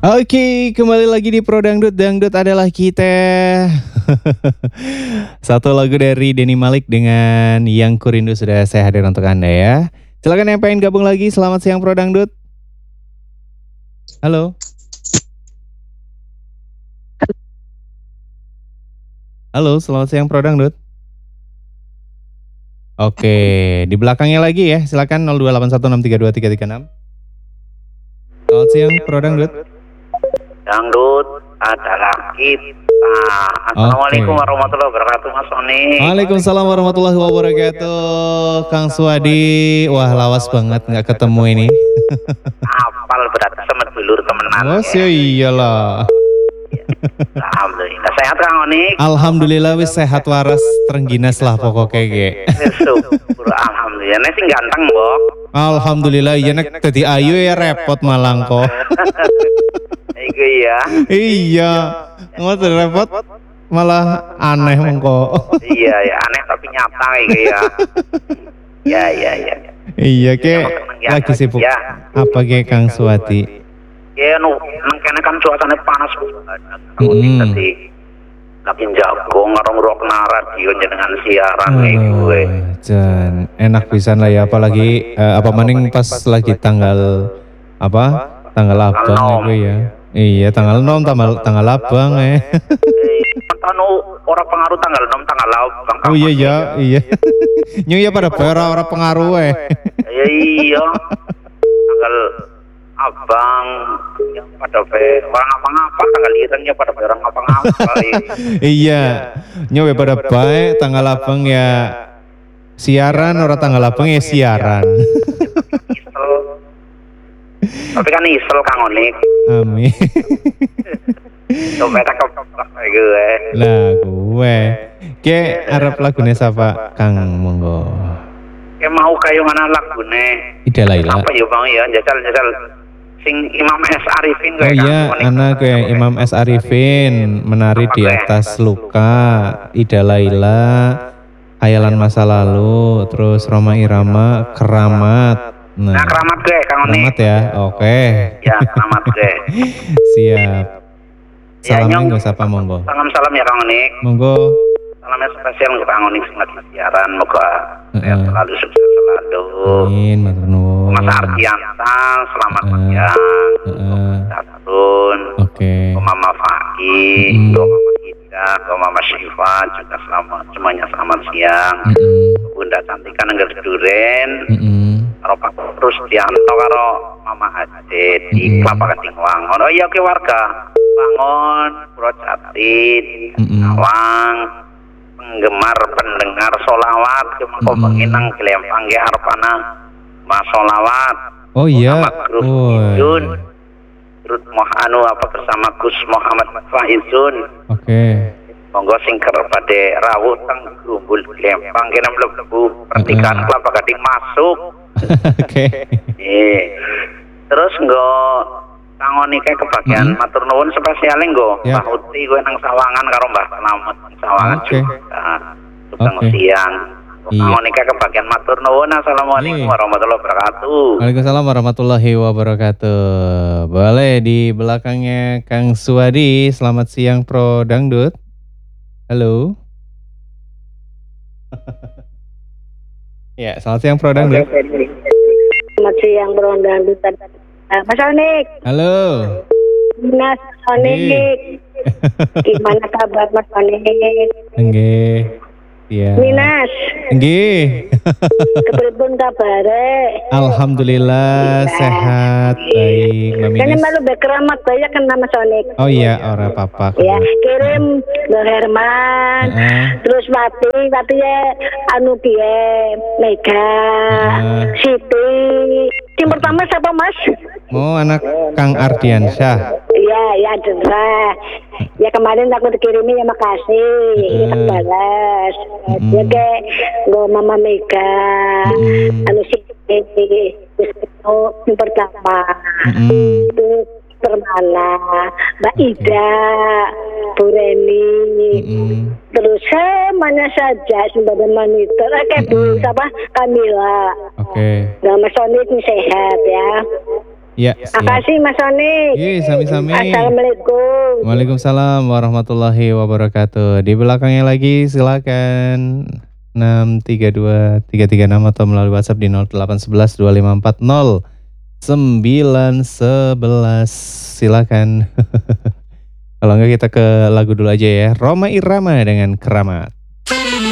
Oke, kembali lagi di Pro Dangdut. Dangdut adalah kita. Satu lagu dari Denny Malik dengan Yang Kurindu sudah saya hadir untuk Anda ya. Silakan yang pengen gabung lagi. Selamat siang Pro Dangdut. Halo. Halo, selamat siang Pro Dangdut. Oke, di belakangnya lagi ya. Silakan 02816323336. Selamat siang Pro Dangdut. Dangdut adalah kita. Assalamualaikum warahmatullahi wabarakatuh Mas Oni. Waalaikumsalam warahmatullahi wabarakatuh. Kang Suwadi, wah lawas banget nggak ketemu ini. Apal berarti sama dulur temenan. Oh ya iyalah. Alhamdulillah sehat Kang Oni. Alhamdulillah wis sehat waras terengginas lah pokoknya ge. Syukur alhamdulillah. Nek sing ganteng, Mbok. Alhamdulillah ya nek dadi ayu ya repot malang kok. Iku ya. Iya. Ngoten repot malah aneh mengko. Iya ya, aneh tapi nyata iku ya. Ya. Iya ke lagi sibuk. Ya. Apa ke Kang Suwati? Ya nang kene kan cuacane panas. Tadi lagi jago ngerong-ngerong radio jenengan siaran gue. Jan, enak pisan lah ya apalagi apa maning pas lagi tanggal apa? Tanggal abang gue ya. Iya, tanggal 6 tanggal abang Anu ora pengaruh tanggal 6 tanggal abang. Oh iya. Nyu ya pada ora pengaruh Iya. Tanggal abang yang pada orang apa-apa tanggal irengnya pada orang apa-apa. Iya. Nyu ya pada baik tanggal abang ya siaran ora tanggal abang ya siaran. Tapi kan isel Kang Onik. Amin. Coba tak gue. Lah gue. Ke arep lagune sapa Kang monggo. Ke mau kayu mana lagune? Idalaila. Apa ya Bang ya? Jajal sing Imam S Arifin gue. Oh iya, anak gue Imam S Arifin menari di atas luka, Idalaila, Hayalan Masa Lalu, terus Roma Irama, Keramat. Nah keramat gue Kang Oni. Keramat ya, oke. Ya keramat gue. Siap. Salamnya gak sapa monggo. Salam ya Kang Oni. Monggo. Salamnya spesial untuk Kang Oni sing lagi siaran. Moga selalu sukses selalu. Amin, matur nuwun. Mas Ardianta, selamat siang. Satun. Oke. Mama Faki, Mama Ida, Mama Syifa juga selamat. Semuanya selamat siang. Bunda Cantika Nengger Duren. Karo Pak Rusdianto karo Mama Hajit di Kelapa Gading Wangon. Oh iya oke warga Wangon, Puro Jatin, Nawang, penggemar pendengar solawat cuma kok penginang Glempang ge arepana mas solawat. Oh iya. Jun Rut Mohanu apa bersama Gus Muhammad Faizun. Oke. Monggo sing kerep badhe rawuh teng Grumbul Glempang kene mlebu pertigaan Kelapa Gading masuk. Oke. Terus nggo Kang Oni kae kebagian matur nuwun spesiale nggo Mbah Uti kowe nang Sawangan karo Mbah Slamet nang Sawangan juga. Tukang siang. Kang Oni kae kebagian matur nuwun. Assalamualaikum warahmatullahi wabarakatuh. Waalaikumsalam warahmatullahi wabarakatuh. Boleh di belakangnya Kang Suwadi. Selamat siang Pro Dangdut. Halo. Ya, selamat siang Pro Dangdut. Selamat siang Pro Dangdut. Mas Onik. Halo. Mas Onik. Gimana kabar Mas Onik? Nggih. Iya. Minas. Nggih. Kepripun kabare? Alhamdulillah sehat baik Mbak Minas. Kan malu bekeramat banyak kan nama Onik. Oh iya, ora apa-apa. Ya, kirim Mbak Herman. Terus Wati ya anu piye Mega. Siti. Yang pertama siapa Mas? Mau anak Kang Ardiansyah. Iya, ya Dendra. Ya kemarin aku dikirimi ya makasih. Ya balas. Ya ke Mama Mega. Anu Siti. Yang pertama. Itu Permana, Mbak Ida, Bu Reni, terus semuanya saja sebagai monitor, kayak Bu siapa Kamila. Oke. Nah, Mas Onik sehat ya. Ya, siap. Makasih Mas Sonik. Sami-sami. Assalamualaikum. Waalaikumsalam warahmatullahi wabarakatuh. Di belakangnya lagi silakan 632-336 atau melalui WhatsApp di 0811 2540 911. Silakan. Kalau enggak kita ke lagu dulu aja ya. Rhoma Irama dengan Keramat.